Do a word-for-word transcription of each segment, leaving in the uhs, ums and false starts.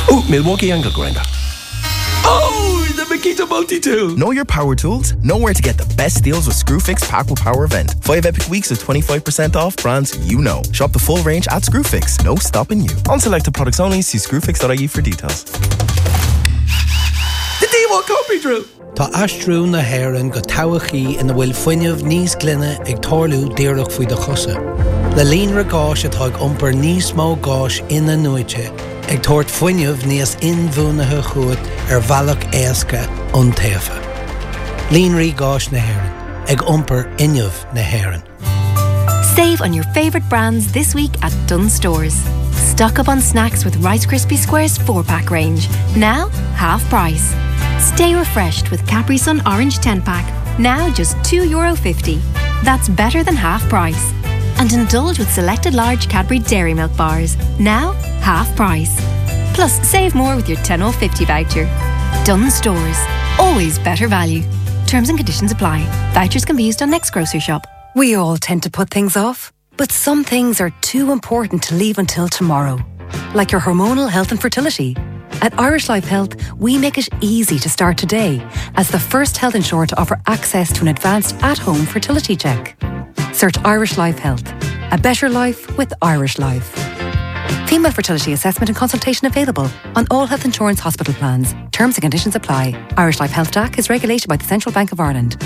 Oh, Milwaukee angle grinder. Oh, the Makita multi-tool. Know your power tools? Know where to get the best deals with Screwfix Pack with Power event. Five epic weeks of twenty-five percent off brands you know. Shop the full range at Screwfix. No stopping you. On selected products only. See screwfix dot I E for details. The D one copy drill. Tá astrú na Héireann go towachaí in the bhfuil fuinneamh níos glynne ag torlú díreach faoi de chosa. Le líonra gáis atá ag iompar níos mó gáis ina nuaite ag tuairt fuinneamh níos inmhúnathe chuat ar bhealach éasca ón taofa. Líonraí gáis na Héireann ag iompar inneamh na Héireann. Save on your favourite brands this week at Dunnes Stores. Stock up on snacks with Rice Krispie Squares four pack range. Now, half price. Stay refreshed with Capri Sun Orange ten pack. Now just two euro fifty. That's better than half price. And indulge with selected large Cadbury Dairy Milk bars. Now, half price. Plus, save more with your ten off fifty voucher. Dunnes Stores. Always better value. Terms and conditions apply. Vouchers can be used on next grocery shop. We all tend to put things off, but some things are too important to leave until tomorrow. Like your hormonal health and fertility. At Irish Life Health, we make it easy to start today as the first health insurer to offer access to an advanced at-home fertility check. Search Irish Life Health. A better life with Irish Life. Female fertility assessment and consultation available on all health insurance hospital plans. Terms and conditions apply. Irish Life Health D A C is regulated by the Central Bank of Ireland.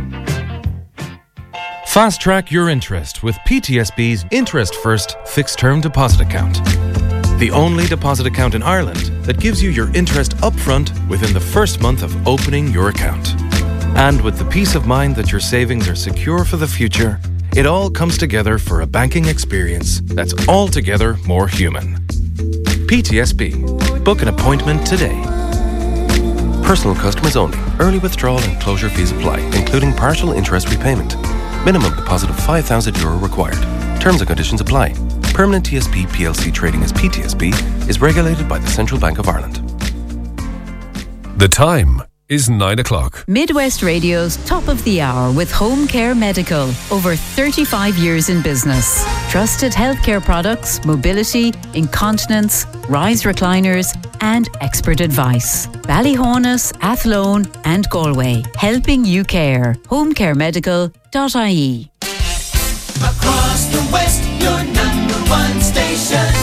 Fast track your interest with P T S B's Interest First Fixed Term Deposit Account. The only deposit account in Ireland that gives you your interest upfront within the first month of opening your account. And with the peace of mind that your savings are secure for the future, it all comes together for a banking experience that's altogether more human. P T S B. Book an appointment today. Personal customers only. Early withdrawal and closure fees apply, including partial interest repayment. Minimum deposit of five thousand euro required. Terms and conditions apply. Permanent T S B P L C trading as P T S B is regulated by the Central Bank of Ireland. The time is nine o'clock. Midwest Radio's Top of the Hour with Home Care Medical. Over thirty-five years in business. Trusted healthcare products, mobility, incontinence, rise recliners and expert advice. Ballyhonus, Athlone and Galway. Helping you care. home care medical dot I E. Across the West, your number one station.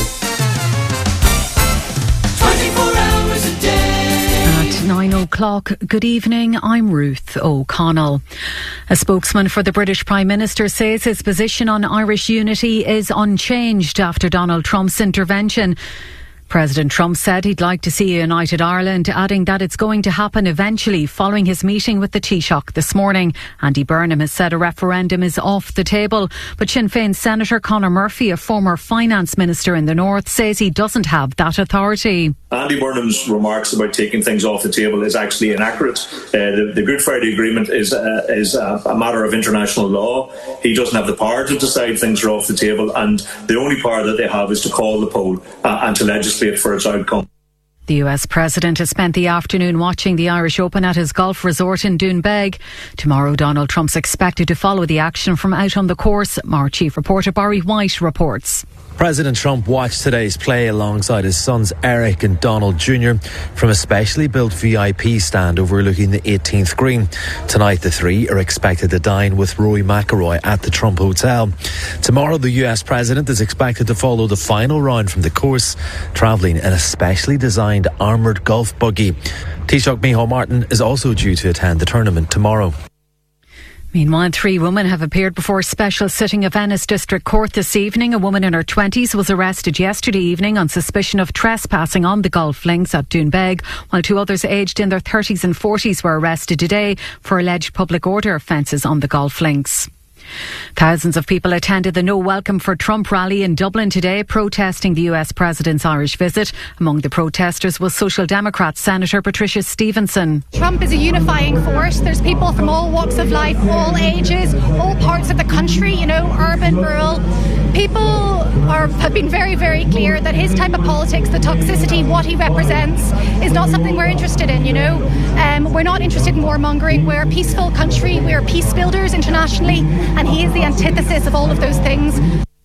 twenty-four hours a day. At nine o'clock, good evening, I'm Ruth O'Connell. A spokesman for the British Prime Minister says his position on Irish unity is unchanged after Donald Trump's intervention. President Trump said he'd like to see a united Ireland, adding that it's going to happen eventually following his meeting with the Taoiseach this morning. Andy Burnham has said a referendum is off the table, but Sinn Féin Senator Conor Murphy, a former finance minister in the North, says he doesn't have that authority. Andy Burnham's remarks about taking things off the table is actually inaccurate. Uh, the, the Good Friday Agreement is, uh, is a, a matter of international law. He doesn't have the power to decide things are off the table, and the only power that they have is to call the poll uh, and to legislate for its outcome. The U S President has spent the afternoon watching the Irish Open at his golf resort in Doonbeg. Tomorrow, Donald Trump's expected to follow the action from out on the course. Our chief reporter Barry White reports. President Trump watched today's play alongside his sons Eric and Donald Junior from a specially built V I P stand overlooking the eighteenth green. Tonight the three are expected to dine with Rory McIlroy at the Trump Hotel. Tomorrow the U S President is expected to follow the final round from the course, travelling in a specially designed armoured golf buggy. Taoiseach Micheál Martin is also due to attend the tournament tomorrow. Meanwhile, three women have appeared before a special sitting of Venice District Court this evening. A woman in her twenties was arrested yesterday evening on suspicion of trespassing on the golf links at Doonbeg, while two others aged in their thirties and forties were arrested today for alleged public order offences on the golf links. Thousands of people attended the No Welcome for Trump rally in Dublin today, protesting the U S President's Irish visit. Among the protesters was Social Democrat Senator Patricia Stevenson. Trump is a unifying force. There's people from all walks of life, all ages, all parts of the country, you know, urban, rural. People are, have been very, very clear that his type of politics, the toxicity, what he represents, is not something we're interested in, you know. Um, we're not interested in warmongering. We're a peaceful country. We're peace builders internationally. And he is the antithesis of all of those things.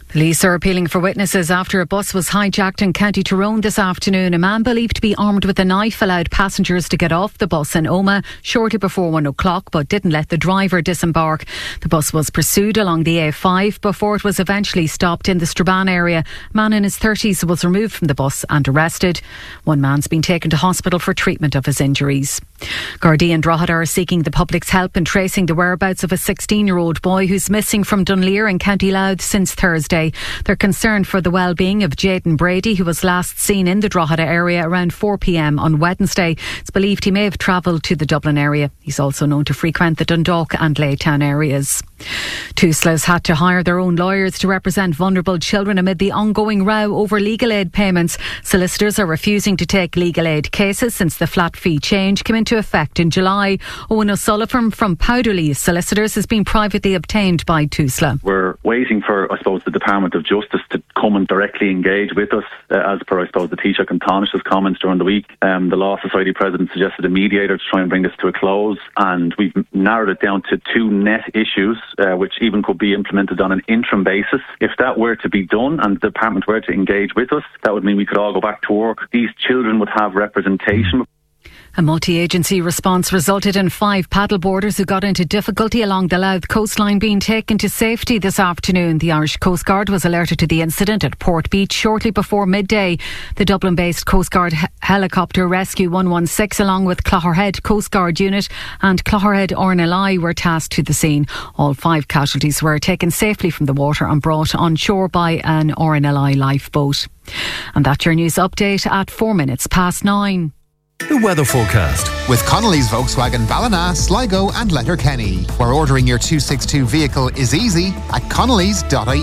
Police are appealing for witnesses after a bus was hijacked in County Tyrone this afternoon. A man believed to be armed with a knife allowed passengers to get off the bus in Omagh shortly before one o'clock, but didn't let the driver disembark. The bus was pursued along the A five before it was eventually stopped in the Strabane area. A man in his thirties was removed from the bus and arrested. One man's been taken to hospital for treatment of his injuries. Gardaí and Drogheda are seeking the public's help in tracing the whereabouts of a sixteen-year-old boy who's missing from Dunleer in County Louth since Thursday. They're concerned for the well-being of Jayden Brady, who was last seen in the Drogheda area around four p.m. on Wednesday. It's believed he may have travelled to the Dublin area. He's also known to frequent the Dundalk and Laytown areas. Tusla's had to hire their own lawyers to represent vulnerable children amid the ongoing row over legal aid payments. Solicitors are refusing to take legal aid cases since the flat fee change came into effect in July. Owen O'Sullivan from Powderley Solicitors has been privately obtained by Tusla. We're waiting for, I suppose, the Department of Justice to come and directly engage with us, uh, as per, I suppose, the Taoiseach and Taoiseach's comments during the week. Um, the Law Society President suggested a mediator to try and bring this to a close, and we've narrowed it down to two net issues, uh, which even could be implemented on an interim basis. If that were to be done and the Department were to engage with us, that would mean we could all go back to work. These children would have representation. A multi-agency response resulted in five paddleboarders who got into difficulty along the Louth coastline being taken to safety this afternoon. The Irish Coast Guard was alerted to the incident at Port Beach shortly before midday. The Dublin-based Coast Guard he- helicopter Rescue one one six along with Clogherhead Coast Guard Unit and Clogherhead R N L I were tasked to the scene. All five casualties were taken safely from the water and brought on shore by an R N L I lifeboat. And that's your news update at four minutes past nine. The weather forecast with Connolly's Volkswagen Ballina, Sligo and Letterkenny, where ordering your two sixty-two vehicle is easy at connellys dot I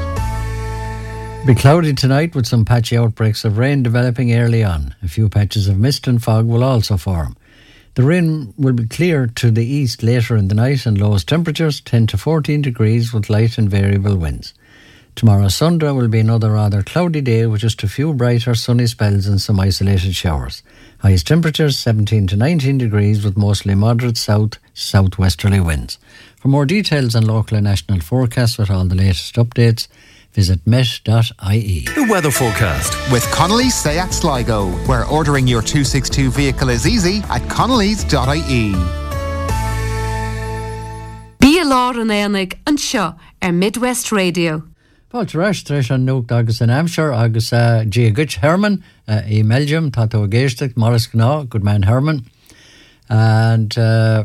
E. Be cloudy tonight with some patchy outbreaks of rain developing early on. A few patches of mist and fog will also form. The rain will be clear to the east later in the night and lowest temperatures ten to fourteen degrees with light and variable winds. Tomorrow Sunday will be another rather cloudy day with just a few brighter sunny spells and some isolated showers. Highest temperatures seventeen to nineteen degrees with mostly moderate south southwesterly winds. For more details on local and national forecasts with all the latest updates, visit met dot I E. The weather forecast with Connolly's Seat Sligo, where ordering your two sixty-two vehicle is easy at connellys dot I E. Bí a lá an éanaig an seo ar Midwest Radio. Paul Tarash, Trish an Nuke agus in Hampshire, agus uh, Gia Gutch Herman, uh, in Belgium, Tato Geistic, Morris Gnaw, good man Herman. And uh,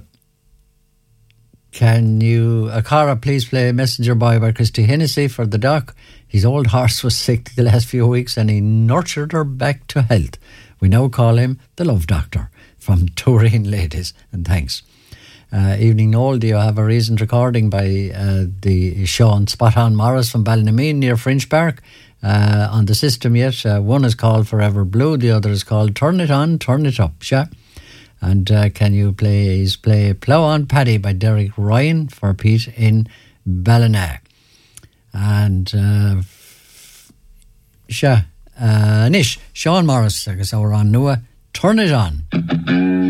can you, Akara, please play Messenger Boy by Christy Hennessy for the doc. His old horse was sick the last few weeks and he nurtured her back to health. We now call him the Love Doctor from Turin Ladies, and thanks. Uh, evening Noel, do you have a recent recording by uh, the Sean Spot On Morris from Ballinameen near Fringe Park uh, on the system yet? Uh, one is called Forever Blue, the other is called Turn It On, Turn It Up, yeah? And uh, can you please play Plough On Paddy by Derek Ryan for Pete in Ballina? And uh, yeah, uh, Nish, Sean Morris, I guess we're on Nua, Turn It On.